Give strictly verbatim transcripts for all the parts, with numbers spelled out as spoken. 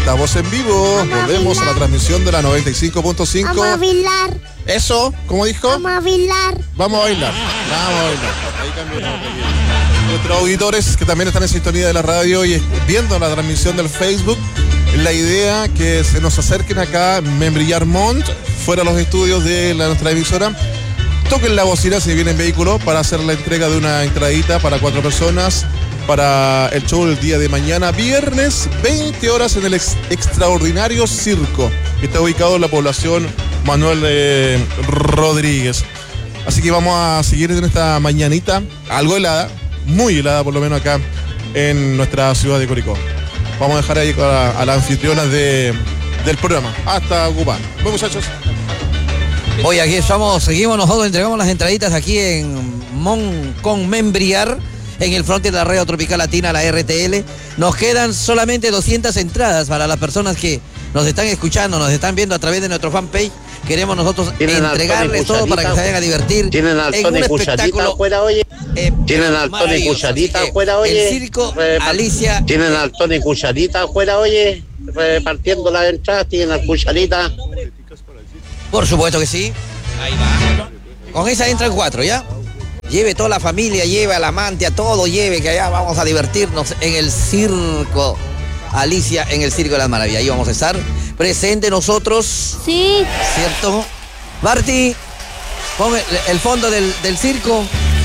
estamos en vivo. Vamos Volvemos a, a la transmisión de la noventa y cinco punto cinco. Vamos a bailar. Eso, ¿cómo dijo? Vamos a bailar. Vamos a bailar. Vamos a bailar. Ahí cambiamos. Nuestros auditores que también están en sintonía de la radio y viendo la transmisión del Facebook, la idea que se nos acerquen acá, Membrillar Mont, fuera de los estudios de la, nuestra emisora. Toquen la bocina si vienen en vehículo para hacer la entrega de una entradita para cuatro personas para el show del día de mañana, viernes, veinte horas en el ex, extraordinario circo, que está ubicado en la población Manuel eh, Rodríguez. Así que vamos a seguir en esta mañanita, algo helada, muy helada por lo menos acá en nuestra ciudad de Curicó. Vamos a dejar ahí a la, a la anfitriona de, del programa, hasta ocupar. Bueno, muchachos. Hoy aquí estamos, seguimos nosotros, entregamos las entraditas aquí en Mon con Membrillar, en el frente de la Radio Tropical Latina, la R T L. Nos quedan solamente doscientas entradas para las personas que nos están escuchando, nos están viendo a través de nuestro fanpage. Queremos nosotros entregarles todo para que se vayan a divertir. Tienen al Tony Cucharita afuera, oye. Eh, Tienen al Tony Cucharita afuera, oye. El circo, Repart- Alicia. Tienen al Tony Cucharita afuera, oye. Repartiendo las entradas, tienen al Cucharita. Por supuesto que sí. Ahí va. Con esa entran cuatro, ¿ya? Lleve toda la familia, lleve al amante, a todo, lleve, que allá vamos a divertirnos en el circo. Alicia, en el Circo de las Maravillas. Ahí vamos a estar presentes nosotros. Sí. ¿Cierto? Barty, pon el, el fondo del, del circo.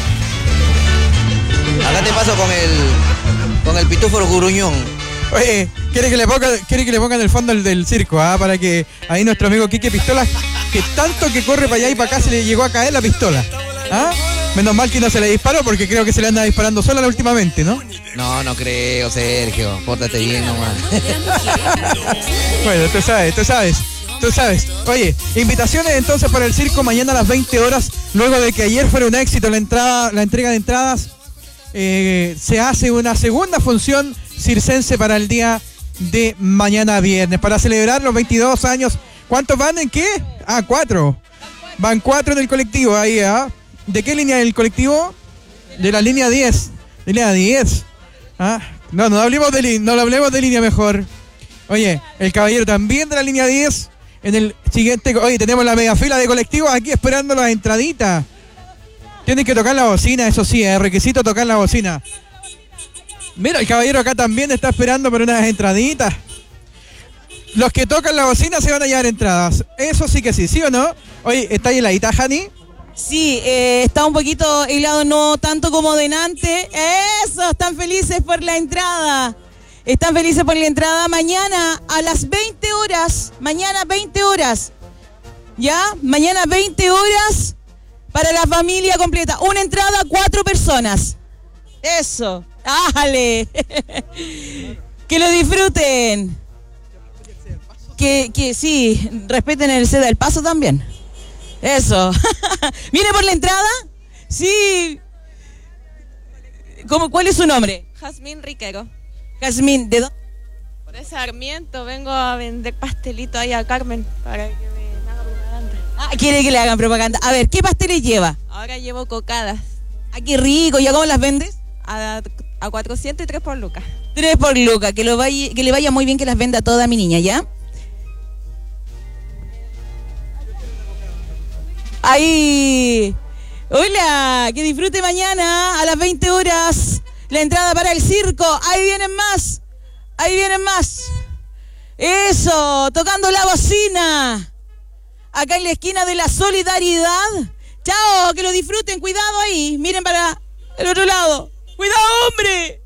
Acá te paso con el con el pitúforo gruñón. Oye, quiere que le ponga, quiere que le pongan el fondo del, del circo, ¿ah? Para que ahí nuestro amigo Quique Pistola, que tanto que corre para allá y para acá, se le llegó a caer la pistola. ¿Ah? Menos mal que no se le disparó, porque creo que se le anda disparando sola últimamente, ¿no? No, no creo, Sergio. Pórtate bien nomás. Bueno, tú sabes, tú sabes, tú sabes. Oye, invitaciones entonces para el circo mañana a las veinte horas, luego de que ayer fuera un éxito la entrada, la entrega de entradas. Eh, se hace una segunda función circense para el día de mañana viernes, para celebrar los veintidós años. ¿Cuántos van en qué? Ah, cuatro. Van cuatro en el colectivo ahí, ¿ah? ¿De qué línea del colectivo? De la línea diez. De la línea diez. ¿Ah? No, no hablemos de, li- no hablemos de línea mejor. Oye, el caballero también de la línea diez. En el siguiente... Oye, tenemos la mega fila de colectivos aquí esperando las entraditas. Tienen que tocar la bocina, eso sí, es requisito tocar la bocina. Mira, el caballero acá también está esperando por unas entraditas. Los que tocan la bocina se van a llevar entradas. Eso sí que sí, ¿sí o no? Oye, ¿está ahí heladita, Hani? Sí, eh, está un poquito helado, no tanto como delante. Eso, están felices por la entrada. Están felices por la entrada mañana a las veinte horas. Mañana veinte horas. ¿Ya? Mañana veinte horas para la familia completa. Una entrada, cuatro personas. Eso. ¡Ájale! Que lo disfruten. Que, que sí, respeten el C D del paso también. Eso. ¿Viene por la entrada? Sí. ¿Cómo, ¿Cuál es su nombre? Jazmín Riquero. Jazmín, ¿de dónde? Por ese Sarmiento vengo a vender pastelito ahí a Carmen para que me haga propaganda. Ah, quiere que le hagan propaganda. A ver, ¿qué pasteles lleva? Ahora llevo cocadas. Ah, qué rico. ¿Ya cómo las vendes? A, a cuatrocientos y tres por lucas. Tres por lucas. Que, lo vaya, que le vaya muy bien, que las venda toda mi niña, ¿ya? Ahí. Hola, que disfrute mañana a las veinte horas la entrada para el circo. Ahí vienen más. Ahí vienen más. Eso, tocando la bocina. Acá en la esquina de la Solidaridad. Chao, que lo disfruten. Cuidado ahí. Miren para el otro lado. Cuidado, hombre.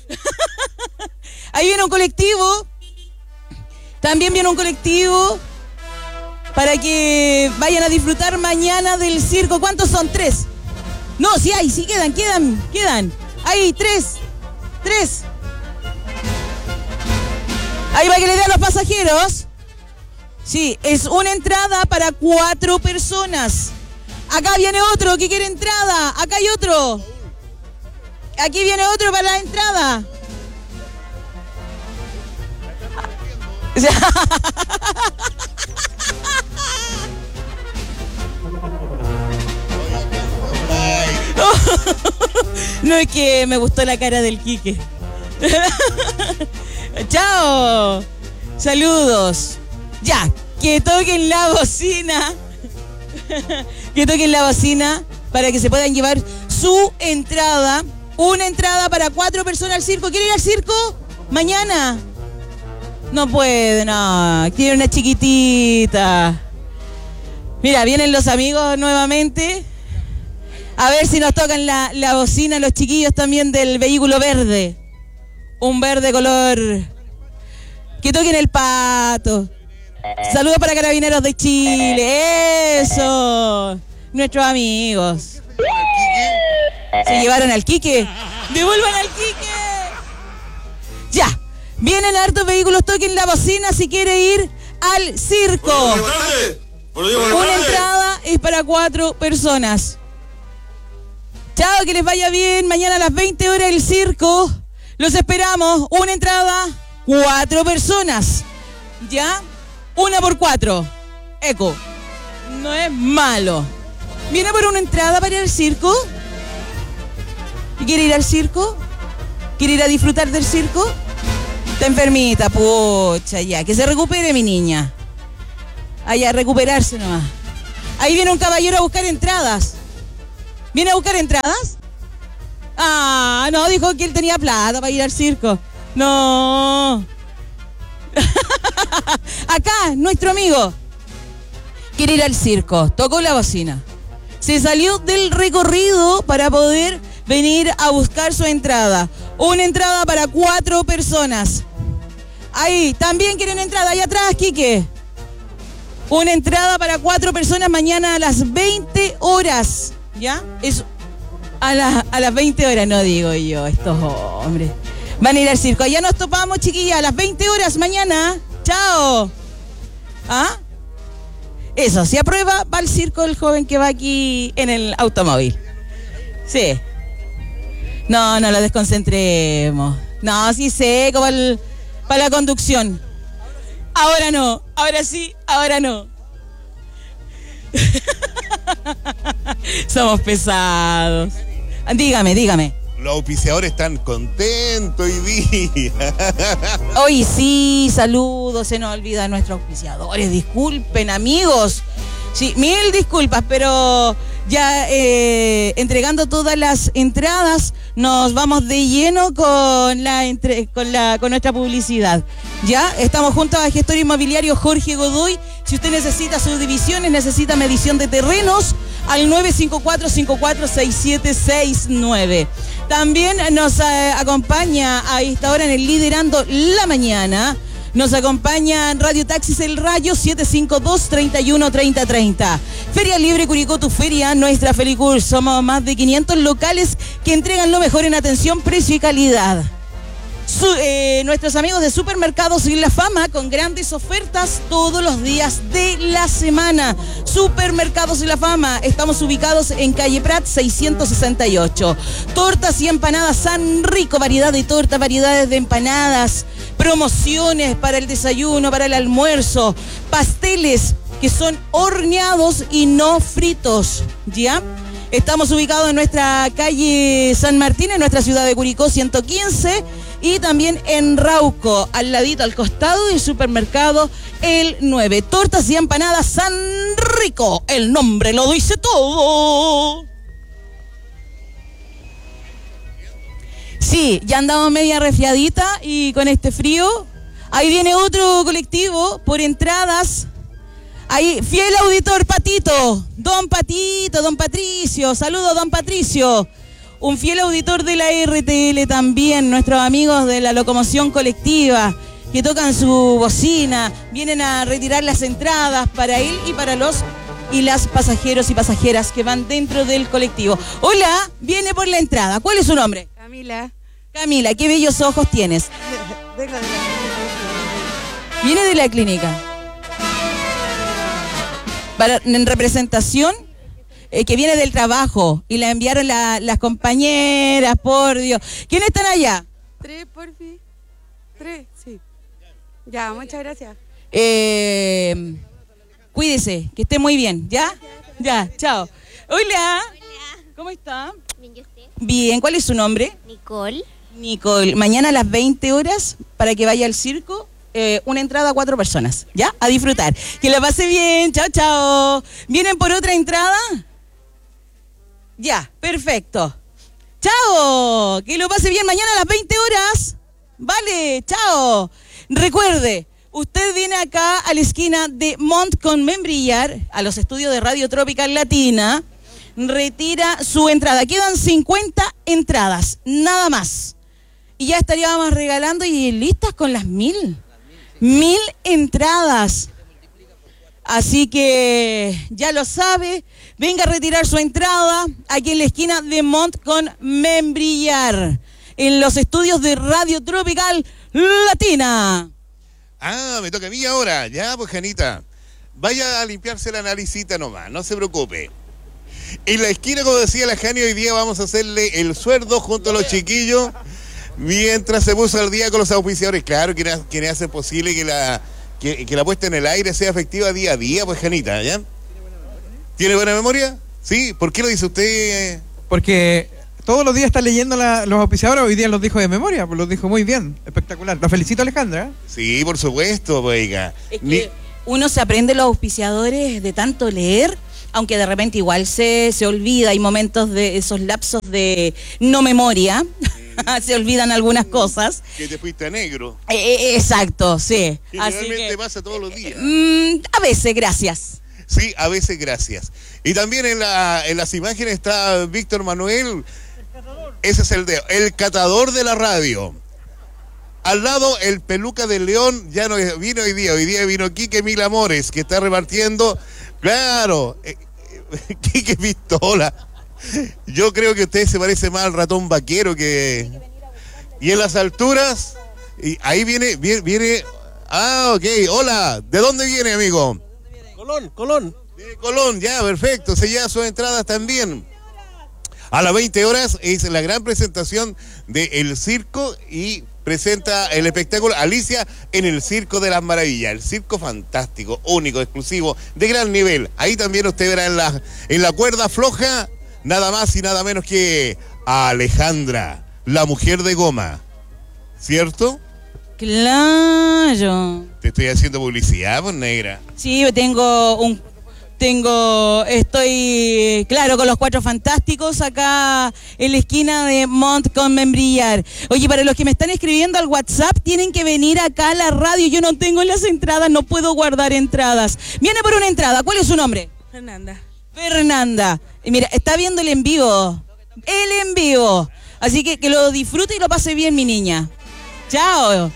Ahí viene un colectivo. También viene un colectivo para que vayan a disfrutar mañana del circo. ¿Cuántos son? Tres. No, sí hay, sí quedan, quedan, quedan. Ahí, tres. Tres. Ahí va que le dé a los pasajeros. Sí, es una entrada para cuatro personas. Acá viene otro que quiere entrada. Acá hay otro. Aquí viene otro para la entrada. No, es que me gustó la cara del Quique. Chao. Saludos. Ya, que toquen la bocina. Que toquen la bocina para que se puedan llevar su entrada. Una entrada para cuatro personas al circo. ¿Quiere ir al circo? Mañana. No puede, no. Quiere una chiquitita. Mira, vienen los amigos nuevamente. A ver si nos tocan la, la bocina los chiquillos también del vehículo verde. Un verde color. Que toquen el pato. Saludos para Carabineros de Chile. Eso. Nuestros amigos. ¿Se llevaron al Quique? ¡Devuelvan al Quique! Ya. Vienen hartos vehículos. Toquen la bocina si quiere ir al circo. Una entrada es para cuatro personas. Chao, que les vaya bien. Mañana a las veinte horas el circo. Los esperamos. Una entrada, cuatro personas. ¿Ya? Una por cuatro. Eco. No es malo. ¿Viene por una entrada para ir al circo? ¿Quiere ir al circo? ¿Quiere ir a disfrutar del circo? Está enfermita, pucha, ya. Que se recupere, mi niña. Allá, a recuperarse nomás. Ahí viene un caballero a buscar entradas. ¿Viene a buscar entradas? Ah, no, dijo que él tenía plata para ir al circo. No. Acá, nuestro amigo quiere ir al circo. Tocó la bocina. Se salió del recorrido para poder venir a buscar su entrada. Una entrada para cuatro personas. Ahí, también quieren entrada. Allá atrás, Quique. Una entrada para cuatro personas mañana a las veinte horas. ¿Ya? Es a, la, a las veinte horas, no digo yo, estos hombres. Van a ir al circo. Allá nos topamos, chiquillas, a las veinte horas mañana. Chao. ¿Ah? Eso, si aprueba, va al circo el joven que va aquí en el automóvil. Sí. No, no lo desconcentremos. No, sí sé, como el, para la conducción. Ahora no, ahora sí, ahora no. Somos pesados. Dígame, dígame. Los auspiciadores están contentos hoy día. Hoy sí, saludos, se nos olvida a nuestros auspiciadores. Disculpen, amigos. Sí, mil disculpas, pero ya eh, entregando todas las entradas, nos vamos de lleno con la, entre, con la con nuestra publicidad. Ya estamos junto a Gestor Inmobiliario Jorge Godoy. Si usted necesita subdivisiones, necesita medición de terrenos, al nueve cinco cuatro, cinco cuatro seis siete seis nueve. También nos eh, acompaña a esta hora en el Liderando la Mañana. Nos acompaña Radio Taxis El Rayo siete cinco dos, tres uno, tres cero tres cero. Feria Libre Curicó, tu feria, nuestra Felicur. Somos más de quinientos locales que entregan lo mejor en atención, precio y calidad. Su, eh, nuestros amigos de Supermercados y La Fama con grandes ofertas todos los días de la semana. Supermercados y La Fama, estamos ubicados en calle Prat seiscientos sesenta y ocho. Tortas y empanadas San Rico, variedad de tortas, variedades de empanadas, promociones para el desayuno, para el almuerzo, pasteles que son horneados y no fritos, ¿ya? Estamos ubicados en nuestra calle San Martín, en nuestra ciudad de Curicó ciento quince, y también en Rauco, al ladito, al costado del supermercado El nueve. Tortas y empanadas San Rico, el nombre lo dice todo. Sí, ya andamos media resfriadita y con este frío. Ahí viene otro colectivo por entradas. Ahí, fiel auditor Patito, don Patito, don Patricio, saludos don Patricio. Un fiel auditor de la R T L también, nuestros amigos de la locomoción colectiva, que tocan su bocina, vienen a retirar las entradas para él y para los y las pasajeros y pasajeras que van dentro del colectivo. Hola, viene por la entrada. ¿Cuál es su nombre? Camila. Camila, qué bellos ojos tienes. Vengo de la... Viene de la clínica. Para, en representación, eh, que viene del trabajo y la enviaron la, las compañeras, por Dios. ¿Quiénes están allá? Tres, por fin. Tres, sí. Ya, muchas gracias. Eh, cuídese, que esté muy bien, ¿ya? Ya, chao. Hola. Hola. ¿Cómo está? Bien, ¿y usted? Bien, ¿cuál es su nombre? Nicole. Nicole. Mañana a las veinte horas, para que vaya al circo, eh, una entrada a cuatro personas, ¿ya? A disfrutar. Que la pase bien, chao, chao. ¿Vienen por otra entrada? Ya, perfecto. Chao, que lo pase bien mañana a las veinte horas. Vale, chao. Recuerde, usted viene acá a la esquina de Mont con Membrillar, a los estudios de Radio Tropical Latina, retira su entrada. Quedan cincuenta entradas, nada más. Y ya estaríamos regalando y listas con las mil. Mil entradas. Así que ya lo sabe, venga a retirar su entrada aquí en la esquina de Mont con Membrillar, en los estudios de Radio Tropical Latina. Ah, me toca a mí ahora. Ya, pues, Janita. Vaya a limpiarse la naricita nomás, no se preocupe. En la esquina, como decía la Jani, hoy día vamos a hacerle el sueldo junto a los chiquillos, mientras se puso al día con los auspiciadores. Claro, quienes, quienes hacen posible que la... Que, que la puesta en el aire sea efectiva día a día, pues, Janita, ¿ya? ¿Tiene buena memoria? ¿Sí? ¿Por qué lo dice usted? Porque todos los días está leyendo la, los auspiciadores, hoy día los dijo de memoria, pues los dijo muy bien, espectacular. Lo felicito, Alejandra. Sí, por supuesto, pues, oiga. Es que Ni... uno se aprende los auspiciadores de tanto leer, aunque de repente igual se, se olvida, hay momentos de esos lapsos de no memoria. Se olvidan algunas cosas. Que te fuiste a negro. Eh, exacto, sí. Generalmente que, pasa todos los días. Mm, a veces, gracias. Sí, a veces gracias. Y también en, la, en las imágenes está Víctor Manuel. Ese es el de el catador de la radio. Al lado, el peluca del León. Ya no vino hoy día. Hoy día vino Quique Mil Amores, que está repartiendo. Claro, eh, eh, Quique Pistola. Yo creo que usted se parece más al ratón vaquero que... Y en las alturas, y ahí viene, viene, viene... Ah, ok, hola, ¿de dónde viene, amigo? Colón, Colón. De Colón, ya, perfecto, se lleva sus entradas también. A las veinte horas es la gran presentación de El Circo y presenta el espectáculo Alicia en el Circo de las Maravillas. El circo fantástico, único, exclusivo, de gran nivel. Ahí también usted verá en la, en la cuerda floja... Nada más y nada menos que a Alejandra, la mujer de goma. ¿Cierto? Claro. Te estoy haciendo publicidad, pues, negra. Sí, tengo un... Tengo... Estoy, claro, con los Cuatro Fantásticos acá en la esquina de Mont con Membrillar. Oye, para los que me están escribiendo al WhatsApp, tienen que venir acá a la radio. Yo no tengo las entradas, no puedo guardar entradas. Viene por una entrada. ¿Cuál es su nombre? Fernanda. Fernanda. Y mira, está viendo el en vivo. El en vivo. Así que que lo disfrute y lo pase bien, mi niña. Chao.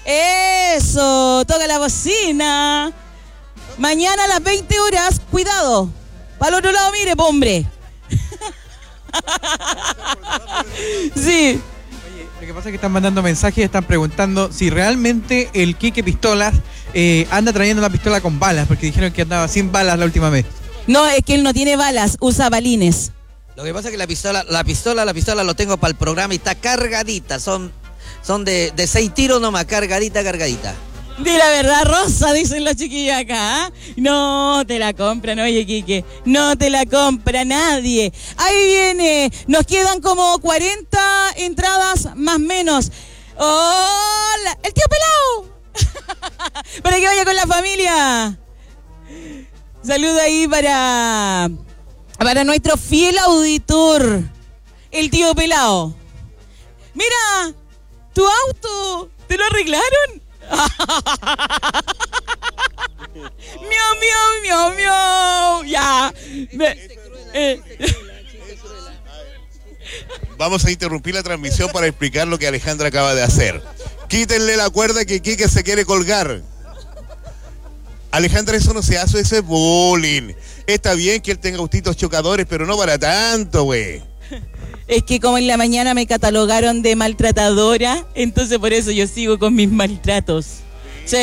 Eso. Toca la bocina. Mañana a las veinte horas. Cuidado. Para el otro lado, mire, po, hombre. Sí. Oye, lo que pasa es que están mandando mensajes y están preguntando si realmente el Quique Pistolas eh, anda trayendo la pistola con balas, porque dijeron que andaba sin balas la última vez. No, es que él no tiene balas, usa balines. Lo que pasa es que la pistola, la pistola, la pistola lo tengo para el programa y está cargadita. Son, son de, de seis tiros nomás, cargadita, cargadita. Di la verdad, Rosa, dicen los chiquillos acá. ¿eh? No te la compran, oye, Quique. No te la compra nadie. Ahí viene. Nos quedan como cuarenta entradas más menos. ¡Hola! ¡El tío pelado! Para que vaya con la familia. Saludo ahí para, para nuestro fiel auditor, el tío pelado. Mira, tu auto, ¿te lo arreglaron? Miau, miau, miau, miau. Ya. Me, eh. Vamos a interrumpir la transmisión para explicar lo que Alejandra acaba de hacer. Quítenle la cuerda que Quique se quiere colgar. Alejandra, eso no se hace, eso es bullying. Está bien que él tenga gustitos chocadores, pero no para tanto, güey. Es que como en la mañana me catalogaron de maltratadora, entonces por eso yo sigo con mis maltratos. Sí.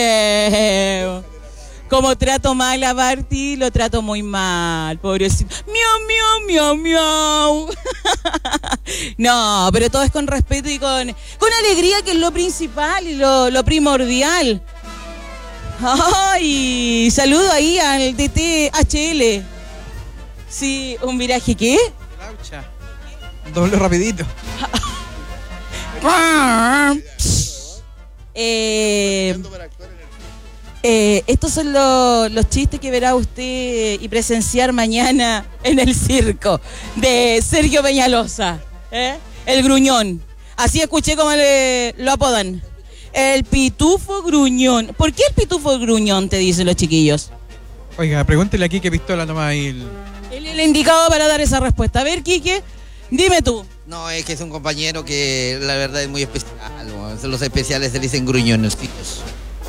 Como trato mal a Barty, lo trato muy mal, pobrecito. Miau, miau, miau, miau. No, pero todo es con respeto y con, con alegría, que es lo principal y lo, lo primordial. Ay, saludo ahí al D T H L. Sí, un viraje, ¿qué? Laucha. Doble rapidito. eh, Eh, estos son lo- los chistes que verá usted y presenciar mañana en el circo de Sergio Peñalosa, ¿eh? El gruñón. Así escuché como le, lo apodan. El pitufo gruñón. ¿Por qué el pitufo gruñón, te dicen los chiquillos? Oiga, pregúntele aquí qué pistola toma ahí el... Él es el indicado para dar esa respuesta. A ver, Quique, dime tú. No, es que es un compañero que la verdad es muy especial. Bueno, los especiales se le dicen gruñoncitos.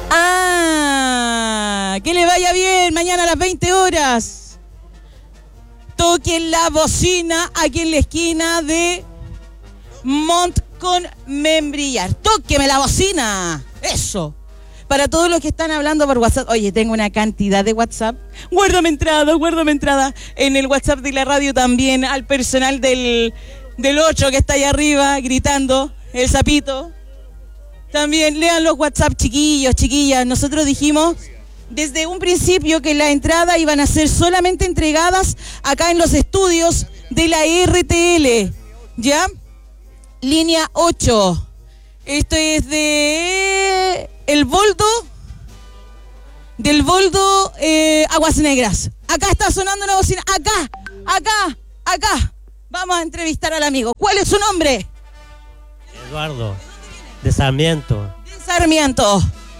Ah, que le vaya bien mañana a las veinte horas. Toquen la bocina aquí en la esquina de Mont con Membrillar. Tóqueme la bocina. Eso. Para todos los que están hablando por WhatsApp. Oye, tengo una cantidad de WhatsApp. Guárdame entrada, guárdame entrada. En el WhatsApp de la radio también al personal del, del ocho que está allá arriba gritando. El sapito. También lean los WhatsApp, chiquillos, chiquillas. Nosotros dijimos desde un principio que las entradas iban a ser solamente entregadas acá en los estudios de la R T L. ¿Ya? Línea ocho. Esto es de el Boldo, del Boldo eh, Aguas Negras. Acá está sonando una bocina. Acá, acá, acá. Vamos a entrevistar al amigo. ¿Cuál es su nombre? Eduardo, de Sarmiento. De Sarmiento.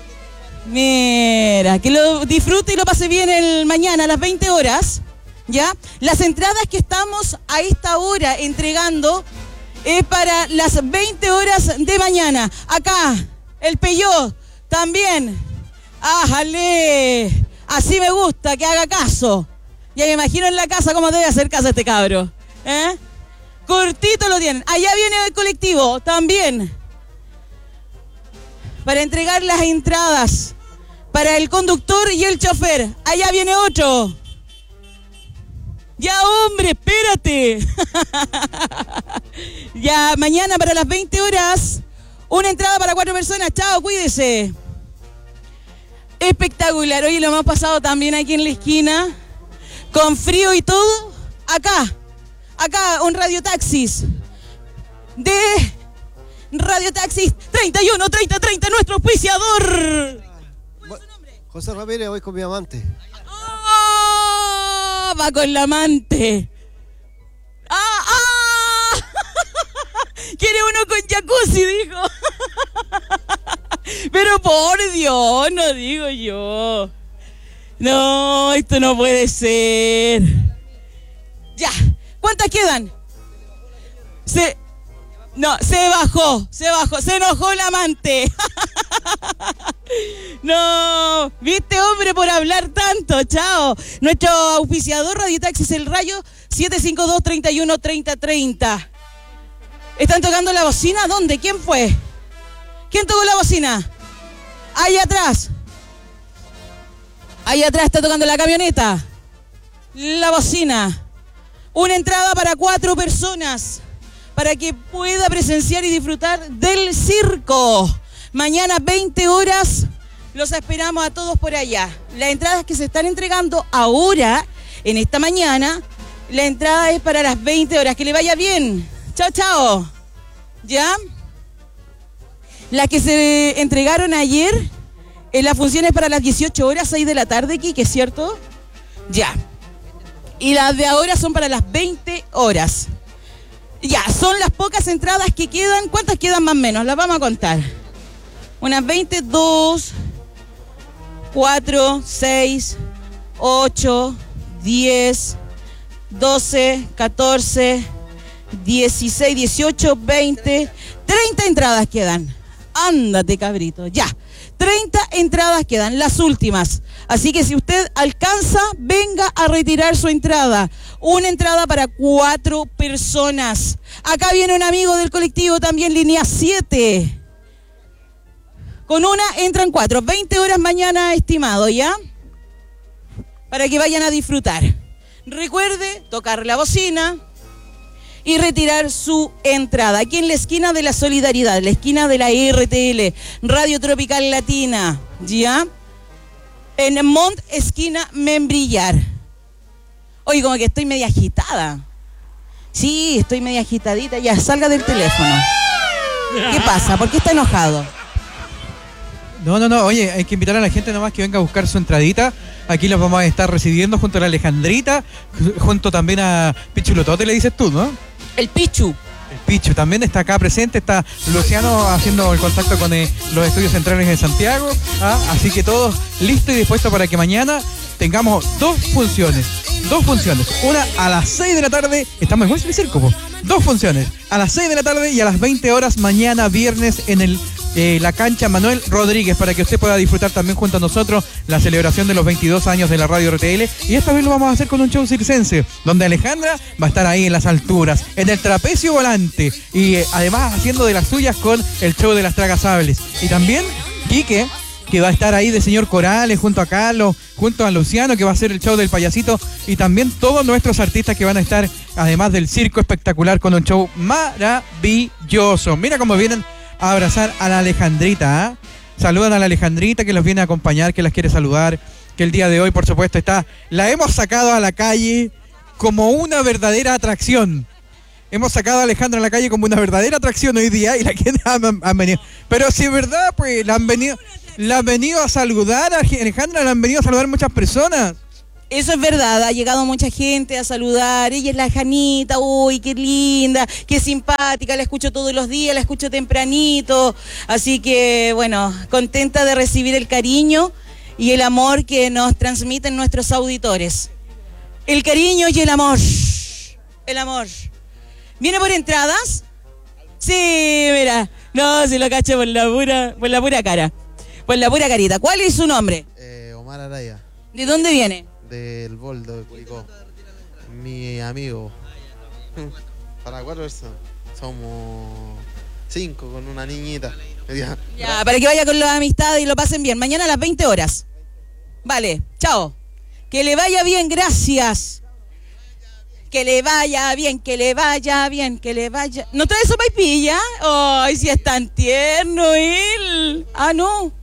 Mira, que lo disfrute y lo pase bien el mañana a las veinte horas. ¿Ya? Las entradas que estamos a esta hora entregando es para las veinte horas de mañana. Acá, el Peyó, también. ¡Ájale! Así me gusta, que haga caso. Ya me imagino en la casa cómo debe hacer caso este cabro. ¿Eh? Cortito lo tienen. Allá viene el colectivo, también. Para entregar las entradas. Para el conductor y el chofer. Allá viene otro. Ya, hombre, espérate. Ya, mañana para las veinte horas, una entrada para cuatro personas. Chao, cuídese. Espectacular. Oye, lo hemos pasado también aquí en la esquina, con frío y todo. Acá, acá, un radiotaxis de Radiotaxis treinta y uno treinta treinta, nuestro auspiciador. ¿Cuál es su nombre? José Ramírez, voy con mi amante. ¡Oh! Va con la amante. ¡Ah! ¡Ah! Quiere uno con jacuzzi, dijo. Pero por Dios, no digo yo. No, esto no puede ser. Ya. ¿Cuántas quedan? Se... No, se bajó, se bajó, se enojó el amante. No, viste, hombre, por hablar tanto, chao. Nuestro auspiciador Radiotaxis El Rayo, siete cinco dos, treinta y uno, treinta, treinta. ¿Están tocando la bocina? ¿Dónde? ¿Quién fue? ¿Quién tocó la bocina? Ahí atrás. Ahí atrás está tocando la camioneta. La bocina. Una entrada para cuatro personas, para que pueda presenciar y disfrutar del circo. Mañana veinte horas, los esperamos a todos por allá. Las entradas que se están entregando ahora, en esta mañana, la entrada es para las veinte horas. Que le vaya bien. Chao, chao. ¿Ya? Las que se entregaron ayer, en las funciones para las dieciocho horas, seis de la tarde, Quique, ¿cierto? Ya. Y las de ahora son para las veinte horas. Ya, son las pocas entradas que quedan. ¿Cuántas quedan más o menos? Las vamos a contar. Unas veinte, dos, cuatro, seis, ocho, diez, doce, catorce, dieciséis, dieciocho, veinte, treinta entradas quedan. Ándate, cabrito. Ya, treinta entradas quedan, las últimas. Así que si usted alcanza, venga a retirar su entrada. Una entrada para cuatro personas. Acá viene un amigo del colectivo también, línea siete. Con una entran cuatro. veinte horas mañana, estimado, ¿ya? Para que vayan a disfrutar. Recuerde tocar la bocina y retirar su entrada. Aquí en la esquina de la Solidaridad, la esquina de la R T L, Radio Tropical Latina, ¿ya? En Mont, esquina Membrillar. Oye, como que estoy media agitada. Sí, estoy media agitadita. Ya, salga del teléfono. ¿Qué pasa? ¿Por qué está enojado? No, no, no, oye, hay que invitar a la gente nomás que venga a buscar su entradita. Aquí los vamos a estar recibiendo junto a la Alejandrita, junto también a Pichulotote, le dices tú, ¿no? El Pichu. El Pichu también está acá presente, está Luciano haciendo el contacto con eh, los estudios centrales de Santiago, ¿ah? Así que todos listos y dispuestos para que mañana tengamos dos funciones, dos funciones, una a las seis de la tarde, estamos en el circo, po. Dos funciones, a las seis de la tarde y a las veinte horas mañana viernes en el eh, la cancha Manuel Rodríguez, para que usted pueda disfrutar también junto a nosotros la celebración de los veintidós años de la Radio R T L, y esta vez lo vamos a hacer con un show circense, donde Alejandra va a estar ahí en las alturas, en el trapecio volante, y eh, además haciendo de las suyas con el show de las tragasables, y también Quique, que va a estar ahí de señor Corales, junto a Carlos, junto a Luciano, que va a hacer el show del payasito, y también todos nuestros artistas que van a estar, además del circo espectacular, con un show maravilloso. Mira cómo vienen a abrazar a la Alejandrita, ¿eh? Saludan a la Alejandrita, que los viene a acompañar, que las quiere saludar, que el día de hoy, por supuesto, está, la hemos sacado a la calle como una verdadera atracción. Hemos sacado a Alejandra a la calle como una verdadera atracción hoy día, y la que han, han venido. Pero si es verdad, pues la han venido... La han venido a saludar, a Alejandra, la han venido a saludar muchas personas. Eso es verdad, ha llegado mucha gente a saludar. Ella es la Janita, uy, qué linda, qué simpática, la escucho todos los días, la escucho tempranito. Así que, bueno, contenta de recibir el cariño y el amor que nos transmiten nuestros auditores. El cariño y el amor. El amor. ¿Viene por entradas? Sí, mira. No, se lo cacho por la pura, por la pura cara. Por la pura carita. ¿Cuál es su nombre? Eh, Omar Araya. ¿De dónde viene? Del Boldo de Curicó. Mi amigo. Para cuatro personas. Somos cinco con una niñita. Ya. Ya, para que vaya con las amistades y lo pasen bien. Mañana a las veinte horas. Vale, chao. Que le vaya bien, gracias. Que le vaya bien, que le vaya bien, que le vaya... ¿No trae sopaipilla? Ay, si es tan tierno él. Ah, no.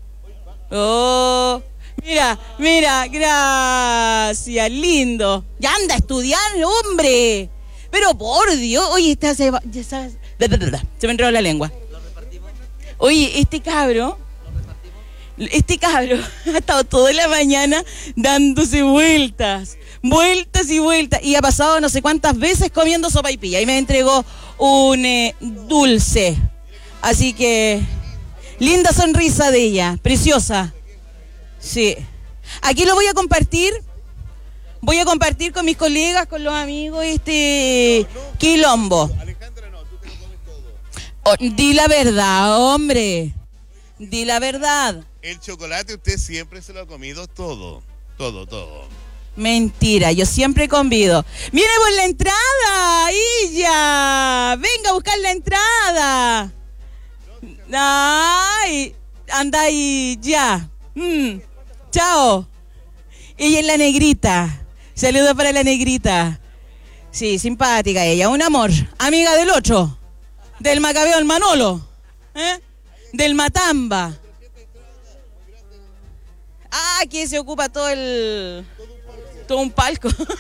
Oh, mira, mira, gracias, lindo. Ya anda a estudiar, hombre. Pero por Dios, oye, esta se va, ya sabes, se me enredó la lengua. Oye, este cabro, este cabro ha estado toda la mañana dándose vueltas, vueltas y vueltas, y ha pasado no sé cuántas veces comiendo sopaipilla, y me entregó un eh, dulce. Así que... linda sonrisa de ella, preciosa. Sí. Aquí lo voy a compartir. Voy a compartir con mis colegas, con los amigos, este quilombo. Alejandra, no, tú te lo comes todo. Oh, di la verdad, hombre. Di la verdad. El chocolate usted siempre se lo ha comido todo. Todo, todo. Mentira, yo siempre convido. ¡Viene por la entrada! ¡Illa! ¡Venga a buscar la entrada! Ay, anda ahí, ya. Mm, chao. Ella es la negrita. Saludos para la negrita. Sí, simpática ella, un amor. Amiga del otro. Del Macabeo, el Manolo. ¿Eh? Del Matamba. Ah, que se ocupa todo el... todo un palco. Toque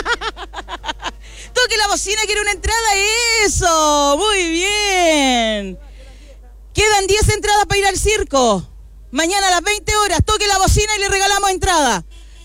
la bocina, quiere una entrada. Eso, muy bien. Quedan diez entradas para ir al circo. Mañana a las veinte horas, toque la bocina y le regalamos entrada.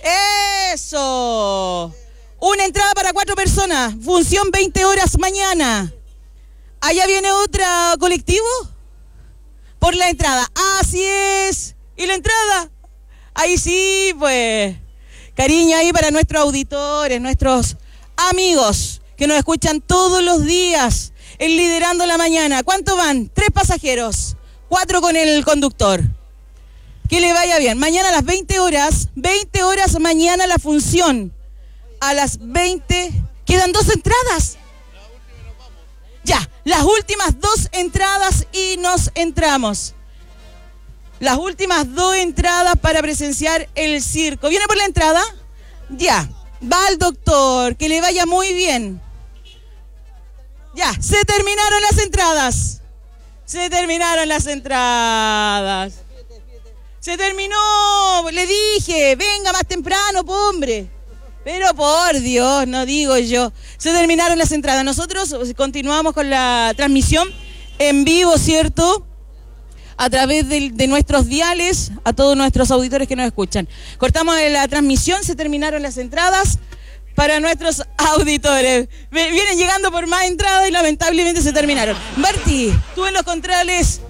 ¡Eso! Una entrada para cuatro personas. Función veinte horas mañana. ¿Allá viene otro colectivo? Por la entrada. Así es. ¿Y la entrada? Ahí sí, pues. Cariño ahí para nuestros auditores, nuestros amigos que nos escuchan todos los días. El Liderando la Mañana. ¿Cuánto van? Tres pasajeros. Cuatro con el conductor. Que le vaya bien. Mañana a las veinte horas. veinte horas mañana la función. A las veinte. Quedan dos entradas. Ya. Las últimas dos entradas y nos entramos. Las últimas dos entradas para presenciar el circo. ¿Viene por la entrada? Ya. Va al doctor. Que le vaya muy bien. Ya, se terminaron las entradas. Se terminaron las entradas. Se terminó. Le dije, venga más temprano, po, hombre. Pero por Dios, no digo yo. Se terminaron las entradas. Nosotros continuamos con la transmisión en vivo, ¿cierto? a través de, de nuestros diales a todos nuestros auditores que nos escuchan. Cortamos la transmisión, se terminaron las entradas para nuestros auditores. Vienen llegando por más entradas y lamentablemente se terminaron. Marti, tú en los controles